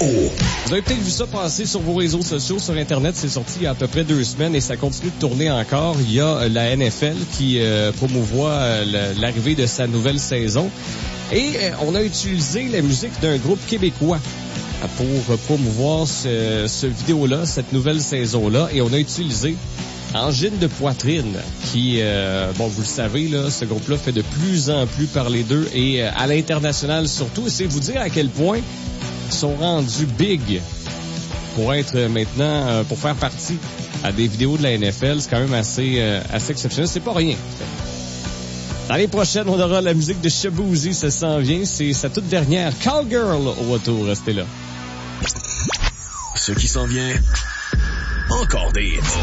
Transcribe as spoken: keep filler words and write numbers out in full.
Vous avez peut-être vu ça passer sur vos réseaux sociaux, sur Internet. C'est sorti il y a à peu près deux semaines et ça continue de tourner encore. Il y a la N F L qui euh, promouvoit euh, l'arrivée de sa nouvelle saison. Et euh, on a utilisé la musique d'un groupe québécois pour promouvoir ce, ce vidéo-là, cette nouvelle saison-là. Et on a utilisé Angine de poitrine, qui, euh, bon, vous le savez, là, ce groupe-là fait de plus en plus parler d'eux et euh, à l'international surtout. Et c'est vous dire à quel point ils sont rendus big pour être euh, maintenant, euh, pour faire partie à des vidéos de la N F L. C'est quand même assez, euh, assez exceptionnel. C'est pas rien. L'année prochaine, on aura la musique de Shaboozey, ça s'en vient. C'est sa toute dernière Cowgirl au retour. Restez là. Ce qui s'en vient, encore des hits.